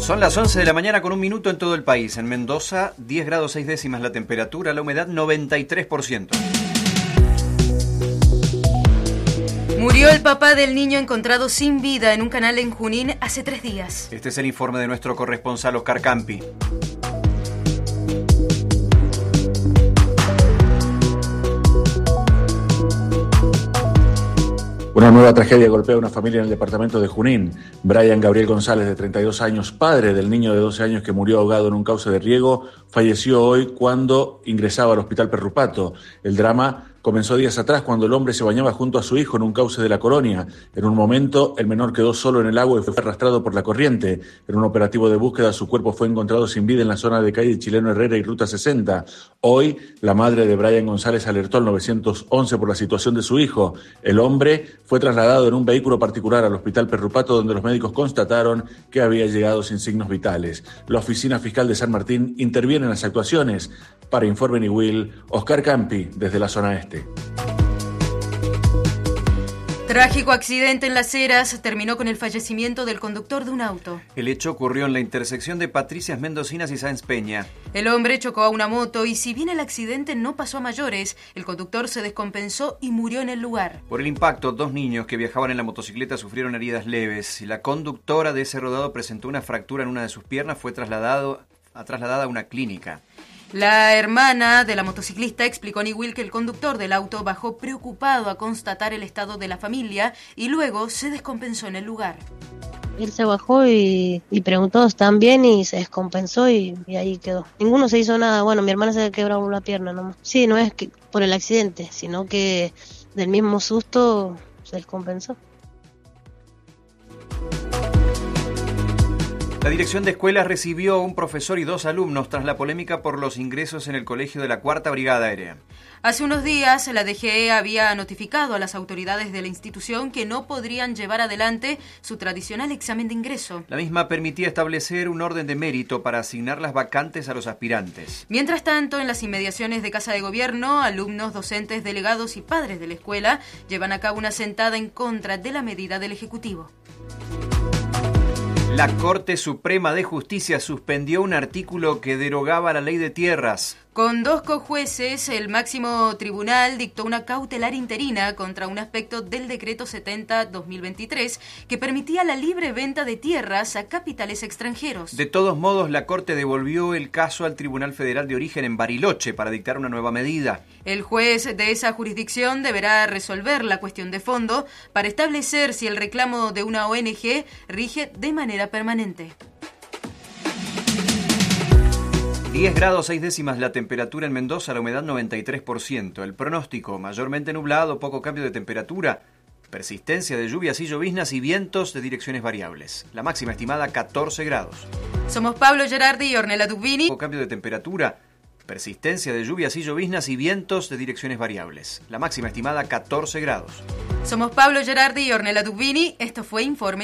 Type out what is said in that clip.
Son las 11 de la mañana con 1 minuto en todo el país. En Mendoza, 10 grados 6 décimas la temperatura, la humedad 93%. Murió el papá del niño encontrado sin vida en un canal en Junín hace 3 días. Este es el informe de nuestro corresponsal Oscar Campi. Una nueva tragedia golpea a una familia en el departamento de Junín. Brian Gabriel González, de 32 años, padre del niño de 12 años que murió ahogado en un cauce de riego, falleció hoy cuando ingresaba al hospital Perrupato. El drama comenzó días atrás cuando el hombre se bañaba junto a su hijo en un cauce de La Colonia. En un momento, el menor quedó solo en el agua y fue arrastrado por la corriente. En un operativo de búsqueda, su cuerpo fue encontrado sin vida en la zona de calle Chileno Herrera y Ruta 60. Hoy, la madre de Brian González alertó al 911 por la situación de su hijo. El hombre fue trasladado en un vehículo particular al hospital Perrupato, donde los médicos constataron que había llegado sin signos vitales. La Oficina Fiscal de San Martín interviene en las actuaciones. Para Informe Niwil, Oscar Campi, desde la zona este. Trágico accidente en Las Heras terminó con el fallecimiento del conductor de un auto. El hecho ocurrió en la intersección de Patricias Mendocinas y Sáenz Peña. El hombre chocó a una moto y si bien el accidente no pasó a mayores, el conductor se descompensó y murió en el lugar. Por el impacto, 2 niños que viajaban en la motocicleta sufrieron heridas leves. La conductora de ese rodado presentó una fractura en una de sus piernas, fue trasladada a una clínica. La hermana de la motociclista explicó a Niwil que el conductor del auto bajó preocupado a constatar el estado de la familia y luego se descompensó en el lugar. Él se bajó y preguntó, ¿están bien? Y se descompensó y ahí quedó. Ninguno se hizo nada. Bueno, mi hermana se quebró la pierna nomás. Sí, no es que por el accidente, sino que del mismo susto se descompensó. La dirección de escuelas recibió a un profesor y 2 alumnos tras la polémica por los ingresos en el colegio de la 4ª Brigada Aérea. Hace unos días, la DGE había notificado a las autoridades de la institución que no podrían llevar adelante su tradicional examen de ingreso. La misma permitía establecer un orden de mérito para asignar las vacantes a los aspirantes. Mientras tanto, en las inmediaciones de Casa de Gobierno, alumnos, docentes, delegados y padres de la escuela llevan a cabo una sentada en contra de la medida del Ejecutivo. La Corte Suprema de Justicia suspendió un artículo que derogaba la ley de tierras. Con 2 cojueces, el máximo tribunal dictó una cautelar interina contra un aspecto del decreto 70/2023 que permitía la libre venta de tierras a capitales extranjeros. De todos modos, la Corte devolvió el caso al Tribunal Federal de Origen en Bariloche para dictar una nueva medida. El juez de esa jurisdicción deberá resolver la cuestión de fondo para establecer si el reclamo de una ONG rige de manera permanente. 10 grados 6 décimas la temperatura en Mendoza, la humedad 93%. El pronóstico, mayormente nublado, poco cambio de temperatura, persistencia de lluvias y lloviznas y vientos de direcciones variables. La máxima estimada 14 grados. Somos Pablo Gerardi y Ornella Dubini. Poco cambio de temperatura, persistencia de lluvias y lloviznas y vientos de direcciones variables. La máxima estimada 14 grados. Somos Pablo Gerardi y Ornella Dubini. Esto fue Informe